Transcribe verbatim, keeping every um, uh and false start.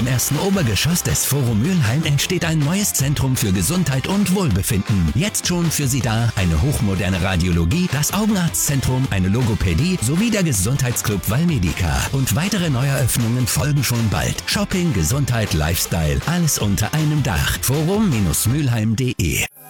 Im ersten Obergeschoss des Forum Mülheim entsteht ein neues Zentrum für Gesundheit und Wohlbefinden. Jetzt schon für Sie da eine hochmoderne Radiologie, das Augenarztzentrum, eine Logopädie sowie der Gesundheitsclub Valmedica. Und weitere Neueröffnungen folgen schon bald. Shopping, Gesundheit, Lifestyle, alles unter einem Dach. forum Bindestrich mülheim punkt de